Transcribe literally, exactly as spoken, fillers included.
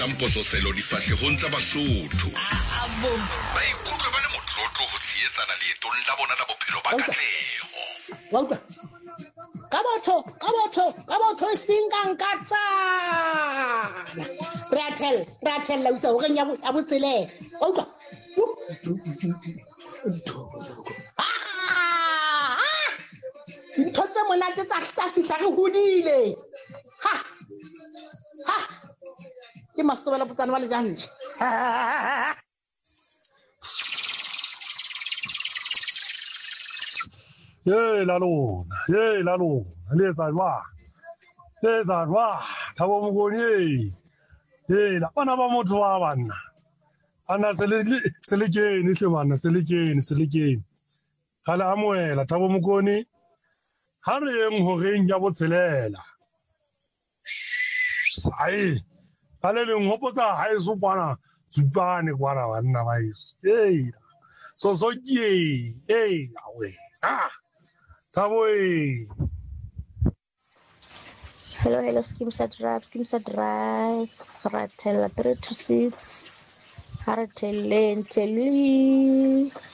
Tamposo selo difahlehong tsa Basotho. Abo. Ba ikutlwe ba le motlotlo ho tshehetsana leetong la bona la bophelo ba katleho. Wa utlwa? Ka botho, ka botho, ka botho e seng ka nkatsana. Re a tell, re a tell la usa horeng ya ya botsele. Wa utlwa? Ah! Ntho tse monate tsa tsa fihla re hodile. Ha! Ha! Ke mastobela putsana wa le jantje. Ye la lona, ye la lona, le etsa jwang? Le etsa jwang? Thabo Mokoni, ye la bana ba motho wa banna. Ana se le se le kene hle bana, se le kene, se le kene. Ha le amohela Thabo Mokoni. Ha re eng horeng ya botshelela. Ai, ha le leng hopotsa ha eso kwana, tsupane kwana banna ba eso. Hey, so so ye, hey, awe. Ah. Tawoi. Hello, hello, Skimsa Drive, Skimsa Drive, Fratella three two six, Haratelle, Telly.